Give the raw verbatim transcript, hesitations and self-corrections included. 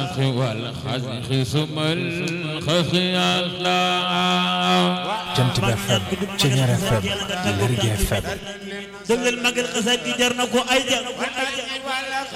الخلق والخزق ثم الخزق أسلام جنت بفم جنير فم لرجع فم dëggal magal xasaat gi jar na ko ay jar